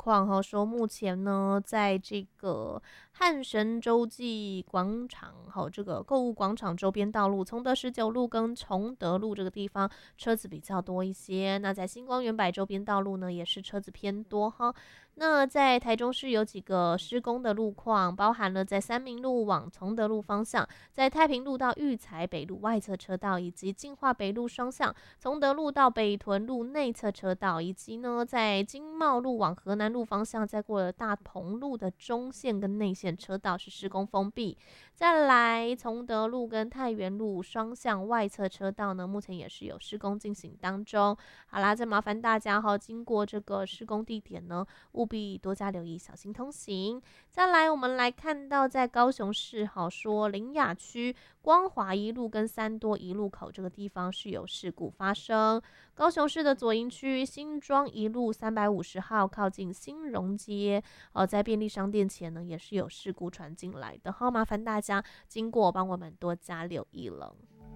况说目前呢，在这个汉神洲际广场这个购物广场周边道路，崇德19路跟崇德路这个地方车子比较多一些。那在星光园百周边道路呢，也是车子偏多哈。那在台中市有几个施工的路况，包含了在三民路往崇德路方向，在太平路到育才北路外侧车道，以及进化北路双向崇德路到北屯路内侧车道，以及呢在经贸路往河南路方向，再过了大同路的中线跟内线车道是施工封闭。再来崇德路跟太原路双向外侧车道呢，目前也是有施工进行当中。好啦，再麻烦大家经过这个施工地点呢，务必多加留意，小心通行。再来，我们来看到在高雄市说苓雅区光华一路跟三多一路口这个地方是有事故发生。高雄市的左营区新庄一路350号靠近新荣街，在便利商店前呢也是有事故传进来的，麻烦大家经过帮我们多加留意了。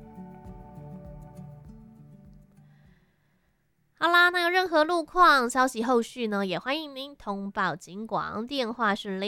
好啦，那有任何路况消息后续呢，也欢迎您通报警广，电话是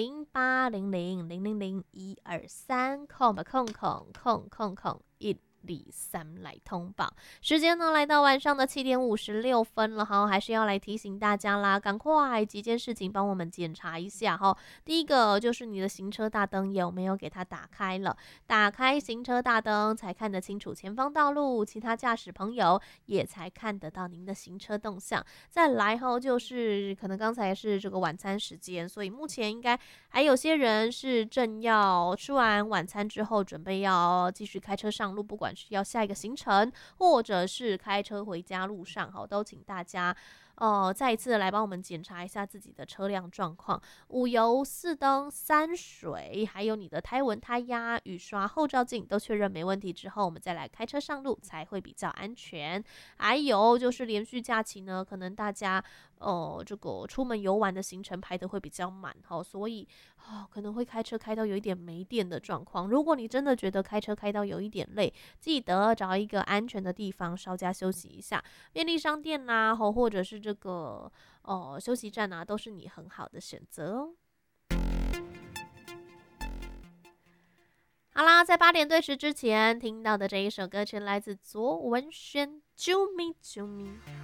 0800000123123来通报。时间呢来到晚上的7点56分了还是要来提醒大家啦，赶快几件事情帮我们检查一下第一个就是你的行车大灯有没有给它打开了，打开行车大灯才看得清楚前方道路，其他驾驶朋友也才看得到您的行车动向。再来就是可能刚才是这个晚餐时间，所以目前应该还有些人是正要吃完晚餐之后准备要继续开车上路，不管是要下一个行程或者是开车回家路上都请大家再一次来帮我们检查一下自己的车辆状况，5油4灯3水，还有你的胎纹胎压雨刷后照镜都确认没问题之后，我们再来开车上路才会比较安全。还有就是连续假期呢，可能大家这个出门游玩的行程排得会比较满所以可能会开车开到有一点没电的状况。如果你真的觉得开车开到有一点累，记得找一个安全的地方稍加休息一下，便利商店啦或者是这个休息站都是你很好的选择哦。好啦，在8点对时之前听到的这一首歌曲来自卓文萱《啾咪啾咪》。